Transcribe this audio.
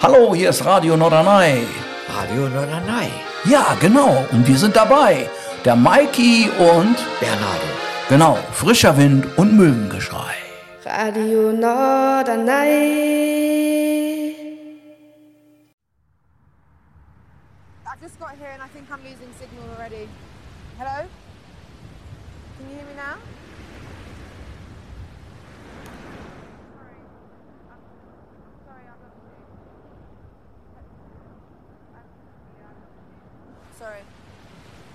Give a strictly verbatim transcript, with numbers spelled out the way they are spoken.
Hallo, hier ist Radio Norderney. Radio Norderney. Ja, genau. Und wir sind dabei. Der Maiki und Bernardo. Genau, frischer Wind und Möwengeschrei. Radio Norderney. I've just got here and I think I'm losing signal already. Hello? Can you hear me now?